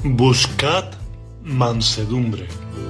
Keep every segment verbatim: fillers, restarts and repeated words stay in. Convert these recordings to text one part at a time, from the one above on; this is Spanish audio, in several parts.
Buscad mansedumbre.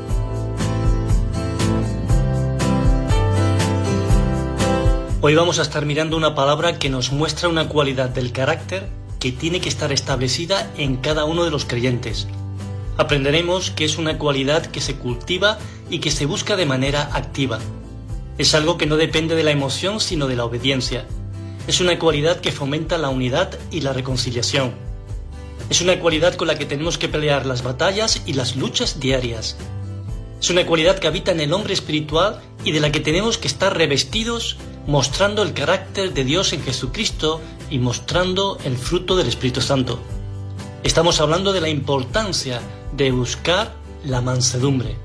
Hoy vamos a estar mirando una palabra que nos muestra una cualidad del carácter que tiene que estar establecida en cada uno de los creyentes. Aprenderemos que es una cualidad que se cultiva y que se busca de manera activa. Es algo que no depende de la emoción, sino de la obediencia. Es una cualidad que fomenta la unidad y la reconciliación. Es una cualidad con la que tenemos que pelear las batallas y las luchas diarias. Es una cualidad que habita en el hombre espiritual y de la que tenemos que estar revestidos, mostrando el carácter de Dios en Jesucristo y mostrando el fruto del Espíritu Santo. Estamos hablando de la importancia de buscar la mansedumbre.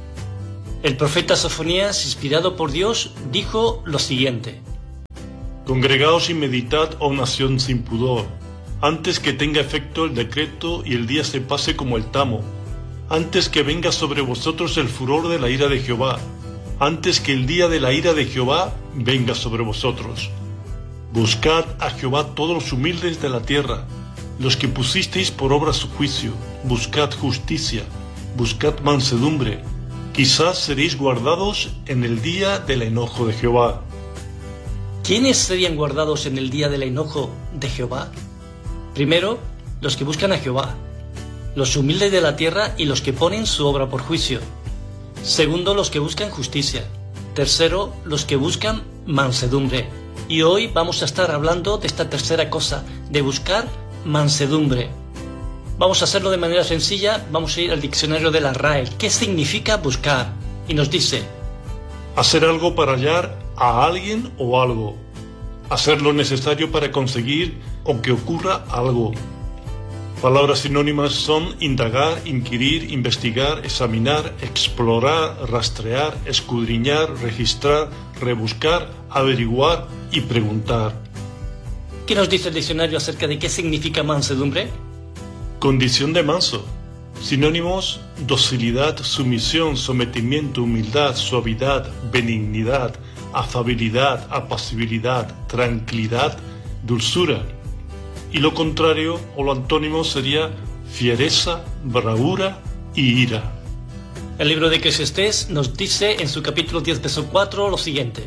El profeta Sofonías, inspirado por Dios, dijo lo siguiente: Congregaos y meditad, oh nación sin pudor, antes que tenga efecto el decreto y el día se pase como el tamo, antes que venga sobre vosotros el furor de la ira de Jehová, antes que el día de la ira de Jehová venga sobre vosotros. Buscad a Jehová todos los humildes de la tierra, los que pusisteis por obra su juicio, buscad justicia, buscad mansedumbre, quizás seréis guardados en el día del enojo de Jehová. ¿Quiénes serían guardados en el día del enojo de Jehová? Primero, los que buscan a Jehová, los humildes de la tierra y los que ponen su obra por juicio. Segundo, los que buscan justicia. Tercero, los que buscan mansedumbre. Y hoy vamos a estar hablando de esta tercera cosa, de buscar mansedumbre. Vamos a hacerlo de manera sencilla, vamos a ir al diccionario de la R A E. ¿Qué significa buscar? Y nos dice: hacer algo para hallar a alguien o algo. Hacer lo necesario para conseguir o que ocurra algo. Palabras sinónimas son indagar, inquirir, investigar, examinar, explorar, rastrear, escudriñar, registrar, rebuscar, averiguar y preguntar. ¿Qué nos dice el diccionario acerca de qué significa mansedumbre? Condición de manso. Sinónimos: docilidad, sumisión, sometimiento, humildad, suavidad, benignidad, afabilidad, apacibilidad, tranquilidad, dulzura. Y lo contrario o lo antónimo sería fiereza, bravura y ira. El libro de Eclesiastés nos dice en su capítulo diez, verso cuatro, lo siguiente: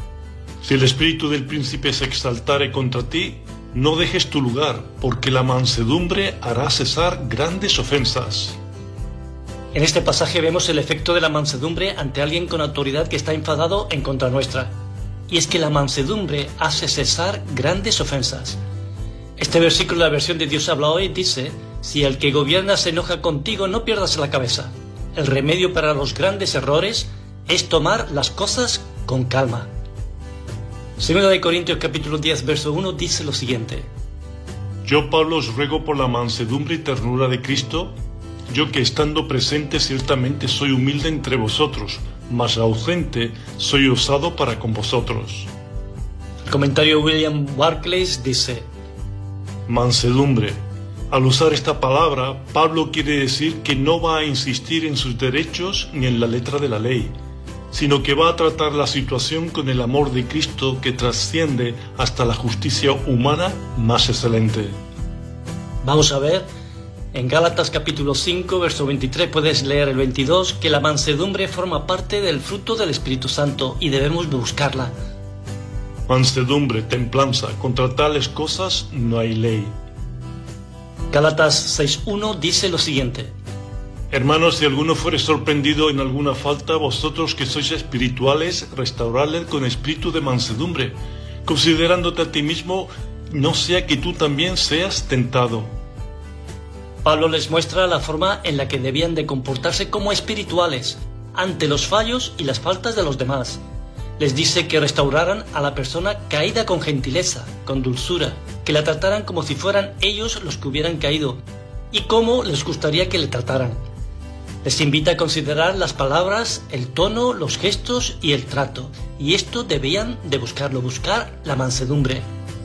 si el espíritu del príncipe se exaltare contra ti, no dejes tu lugar, porque la mansedumbre hará cesar grandes ofensas. En este pasaje vemos el efecto de la mansedumbre ante alguien con autoridad que está enfadado en contra nuestra. Y es que la mansedumbre hace cesar grandes ofensas. Este versículo de la versión de Dios habla hoy dice: si el que gobierna se enoja contigo, no pierdas la cabeza. El remedio para los grandes errores es tomar las cosas con calma. Segunda de Corintios capítulo diez, verso uno dice lo siguiente: yo, Pablo, os ruego por la mansedumbre y ternura de Cristo, yo que estando presente ciertamente soy humilde entre vosotros, mas ausente soy osado para con vosotros. El comentario de William Barclay dice: mansedumbre. Al usar esta palabra, Pablo quiere decir que no va a insistir en sus derechos ni en la letra de la ley, sino que va a tratar la situación con el amor de Cristo que trasciende hasta la justicia humana más excelente. Vamos a ver, en Gálatas capítulo cinco, verso veintitrés, puedes leer el veintidós, que la mansedumbre forma parte del fruto del Espíritu Santo y debemos buscarla. Mansedumbre, templanza, contra tales cosas no hay ley. Gálatas seis uno dice lo siguiente: hermanos, si alguno fuere sorprendido en alguna falta, vosotros que sois espirituales, restauradle con espíritu de mansedumbre, considerándote a ti mismo, no sea que tú también seas tentado. Pablo les muestra la forma en la que debían de comportarse como espirituales ante los fallos y las faltas de los demás. Les dice que restauraran a la persona caída con gentileza, con dulzura, que la trataran como si fueran ellos los que hubieran caído y cómo les gustaría que le trataran. Les invita a considerar las palabras, el tono, los gestos y el trato, y esto debían de buscarlo, buscar la mansedumbre.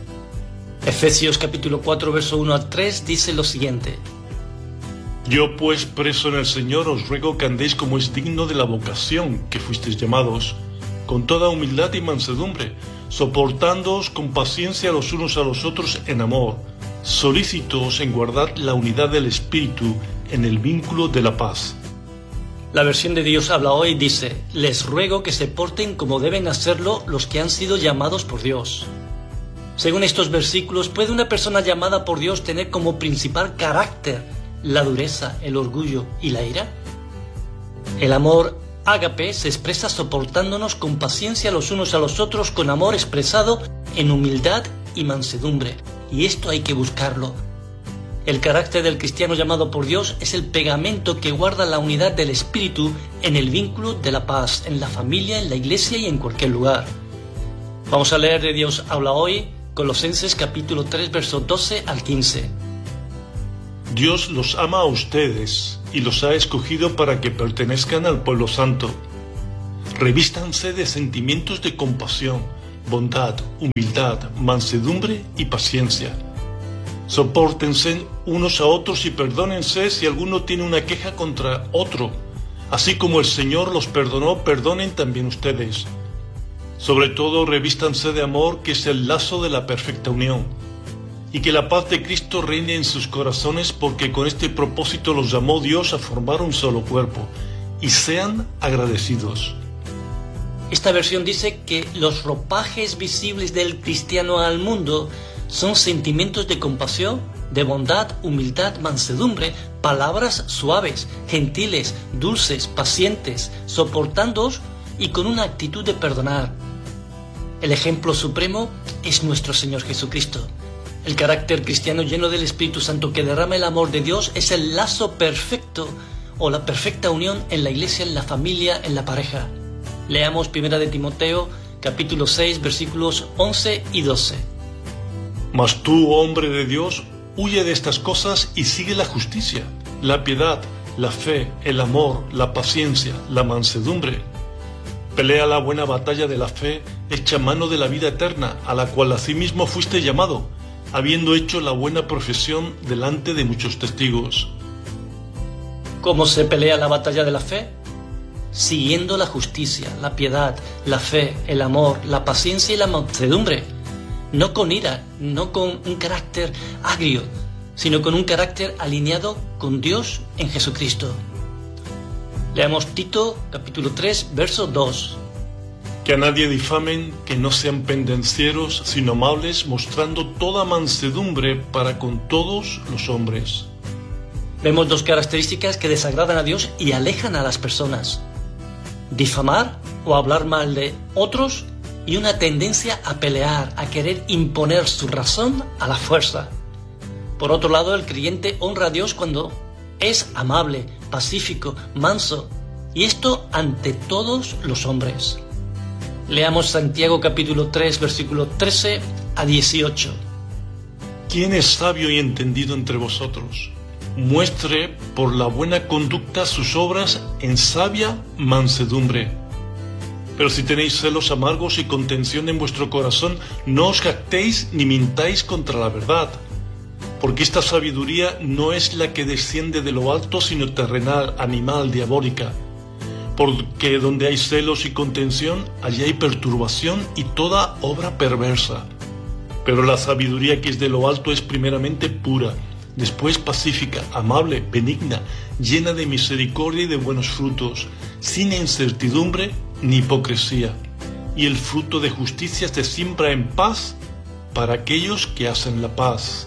Efesios capítulo cuatro, verso uno al tres dice lo siguiente: yo pues, preso en el Señor, os ruego que andéis como es digno de la vocación que fuisteis llamados, con toda humildad y mansedumbre, soportándoos con paciencia los unos a los otros en amor, solícitos en guardar la unidad del Espíritu en el vínculo de la paz. La versión de Dios habla hoy dice: les ruego que se porten como deben hacerlo los que han sido llamados por Dios. Según estos versículos, ¿puede una persona llamada por Dios tener como principal carácter la dureza, el orgullo y la ira? El amor ágape se expresa soportándonos con paciencia los unos a los otros, con amor expresado en humildad y mansedumbre. Y esto hay que buscarlo. El carácter del cristiano llamado por Dios es el pegamento que guarda la unidad del espíritu en el vínculo de la paz, en la familia, en la iglesia y en cualquier lugar. Vamos a leer de Dios habla hoy, Colosenses capítulo tres, versos doce al quince. Dios los ama a ustedes y los ha escogido para que pertenezcan al pueblo santo. Revístanse de sentimientos de compasión, bondad, humildad, mansedumbre y paciencia. Sopórtense unos a otros y perdónense si alguno tiene una queja contra otro. Así como el Señor los perdonó, perdonen también ustedes. Sobre todo, revístanse de amor, que es el lazo de la perfecta unión. Y que la paz de Cristo reine en sus corazones, porque con este propósito los llamó Dios a formar un solo cuerpo. Y sean agradecidos. Esta versión dice que los ropajes visibles del cristiano al mundo son sentimientos de compasión, de bondad, humildad, mansedumbre, palabras suaves, gentiles, dulces, pacientes, soportándoos y con una actitud de perdonar. El ejemplo supremo es nuestro Señor Jesucristo. El carácter cristiano lleno del Espíritu Santo que derrama el amor de Dios es el lazo perfecto o la perfecta unión en la iglesia, en la familia, en la pareja. Leamos primera de Timoteo, capítulo seis, versículos once y doce. Mas tú, hombre de Dios, huye de estas cosas y sigue la justicia, la piedad, la fe, el amor, la paciencia, la mansedumbre. Pelea la buena batalla de la fe, echa mano de la vida eterna, a la cual asimismo fuiste llamado, habiendo hecho la buena profesión delante de muchos testigos. ¿Cómo se pelea la batalla de la fe? Siguiendo la justicia, la piedad, la fe, el amor, la paciencia y la mansedumbre. No con ira, no con un carácter agrio, sino con un carácter alineado con Dios en Jesucristo. Leamos Tito, capítulo tres, verso dos. Que a nadie difamen, que no sean pendencieros, sino amables, mostrando toda mansedumbre para con todos los hombres. Vemos dos características que desagradan a Dios y alejan a las personas: difamar o hablar mal de otros, y una tendencia a pelear, a querer imponer su razón a la fuerza. Por otro lado, el creyente honra a Dios cuando es amable, pacífico, manso, y esto ante todos los hombres. Leamos Santiago capítulo tres, versículo trece a dieciocho. ¿Quién es sabio y entendido entre vosotros? Muestre por la buena conducta sus obras en sabia mansedumbre. Pero si tenéis celos amargos y contención en vuestro corazón, no os jactéis ni mintáis contra la verdad. Porque esta sabiduría no es la que desciende de lo alto, sino terrenal, animal, diabólica. Porque donde hay celos y contención, allí hay perturbación y toda obra perversa. Pero la sabiduría que es de lo alto es primeramente pura, después pacífica, amable, benigna, llena de misericordia y de buenos frutos, sin incertidumbre ni hipocresía. Y el fruto de justicia se siembra en paz para aquellos que hacen la paz.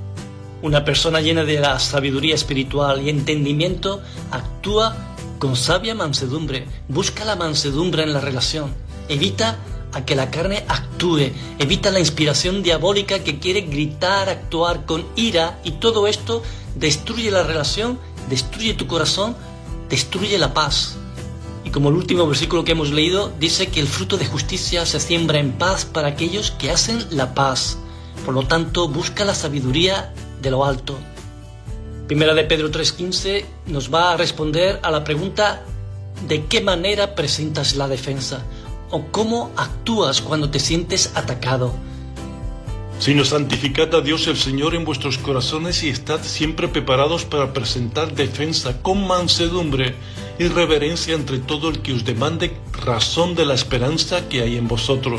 Una persona llena de la sabiduría espiritual y entendimiento actúa con sabia mansedumbre, busca la mansedumbre en la relación, evita a que la carne actúe, evita la inspiración diabólica que quiere gritar, actuar con ira, y todo esto destruye la relación, destruye tu corazón, destruye la paz. Y como el último versículo que hemos leído, dice que el fruto de justicia se siembra en paz para aquellos que hacen la paz. Por lo tanto, busca la sabiduría de lo alto. Primera de Pedro tres quince nos va a responder a la pregunta: ¿de qué manera presentas la defensa? ¿O cómo actúas cuando te sientes atacado? Sino santificad a Dios el Señor en vuestros corazones y estad siempre preparados para presentar defensa con mansedumbre y reverencia entre todo el que os demande razón de la esperanza que hay en vosotros.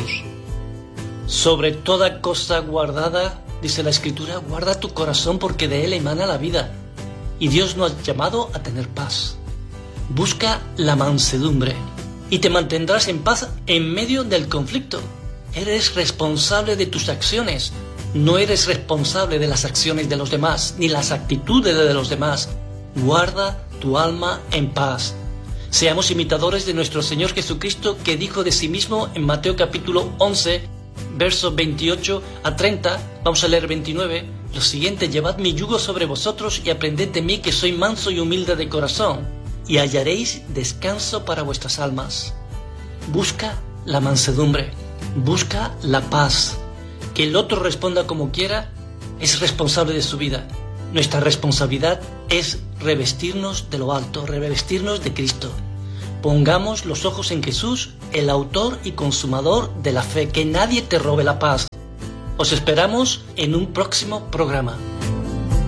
Sobre toda cosa guardada, dice la Escritura, guarda tu corazón porque de él emana la vida. y Dios nos ha llamado a tener paz. Busca la mansedumbre y te mantendrás en paz en medio del conflicto. Eres responsable de tus acciones, no eres responsable de las acciones de los demás, ni las actitudes de los demás. Guarda tu alma en paz. Seamos imitadores de nuestro Señor Jesucristo, que dijo de sí mismo en Mateo capítulo once, versos veintiocho a treinta, vamos a leer veintinueve, lo siguiente: llevad mi yugo sobre vosotros y aprended de mí, que soy manso y humilde de corazón, y hallaréis descanso para vuestras almas. Busca la mansedumbre, busca la paz. Que el otro responda como quiera es responsable de su vida. Nuestra responsabilidad es revestirnos de lo alto, revestirnos de Cristo. Pongamos los ojos en Jesús, el autor y consumador de la fe. Que nadie te robe la paz. Os esperamos en un próximo programa.